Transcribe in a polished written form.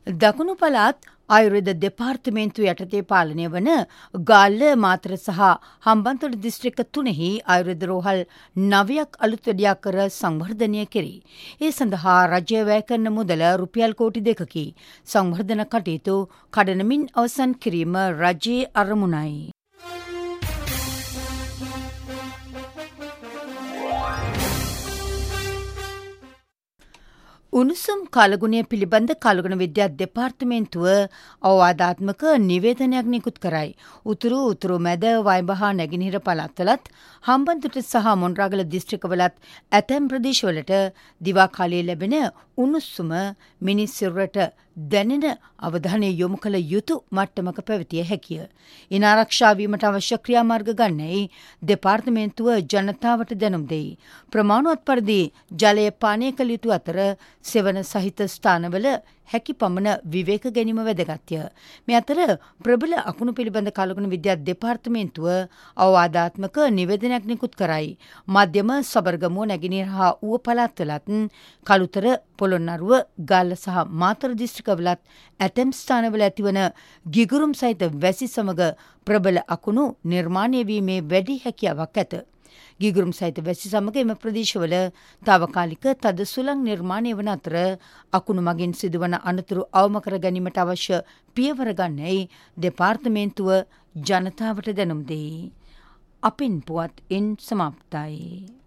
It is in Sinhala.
දකුණු පළාත් ආයුර්වේද දෙපාර්තමේන්තුව යටතේ පාලනය වන ගාල්ල, මාතර සහ හම්බන්තොට දිස්ත්‍රික්ක 3හි ආයුර්වේද රෝහල් 9ක් අලුත් වැඩියා කර සංවර්ධනය කෙරේ. ඒ සඳහා රජය වැය කරන මුදල රුපියල් කෝටි 2කි. සංවර්ධන කටයුතු කඩනමින් අවසන් කිරීම රජයේ අරමුණයි. උණුසුම් කාලගුණය පිළිබඳ කාලගුණ විද්‍යා දෙපාර්තමේන්තුව අවවාදාත්මක නිවේදනයක් නිකුත් කරයි. උතුරු මැද වයඹ හා නැගෙනහිර පළාත්වලත් හම්බන්තොට සහ මොණරාගල දිස්ත්‍රික්කවලත් ඇතැම් ප්‍රදේශවලට දිවා කාලයේ ලැබෙන උණුසුම මිනිස් සිරුරට දැනෙන අවධානය යොමු කළ යුතු මට්ටමක පැවතිය හැකිය. ඉන් ආරක්ෂා වීමට අවශ්‍ය ක්‍රියාමාර්ග ගන්නයි දෙපාර්තමේන්තුව ජනතාවට දැනුම් දෙයි. ප්‍රමාණවත් පරිදි ජලය පානය කළ යුතු අතර සෙවන සහිත ස්ථානවල හැකි පමණ විවේක ගැනීම වැදගත්ය. මේ අතර ප්‍රබල අකුණු පිළිබඳ කාලගුණ විද්‍යා දෙපාර්තමේන්තුව අවවාදාත්මක නිවේදනයක් නිකුත් කරයි. මධ්‍යම සබරගමුව, නැගෙනහිර හා ඌව පළාත්වලත් කළුතර, පොළොන්නරුව, ගාල්ල සහ මාතර දිස්ත්‍රික්කවලත් ඇතැම් ස්ථානවල ඇතිවන ගිගුරුම් සහිත වැසි සමග ප්‍රබල අකුණු නිර්මාණය වීමේ වැඩි හැකියාවක් ඇත. ගිගුරුම් සහිත වැසි සමග එම ප්‍රදේශවල තාවකාලික තද සුළං නිර්මාණය වන අතර අකුණු මගින් සිදුවන අනතුරු අවම කර ගැනීමට අවශ්‍ය පියවර ගන්නයි දෙපාර්තමේන්තුව ජනතාවට දැනුම් දෙයි. අපින් පුවත් ඉන් සමාප්තයි.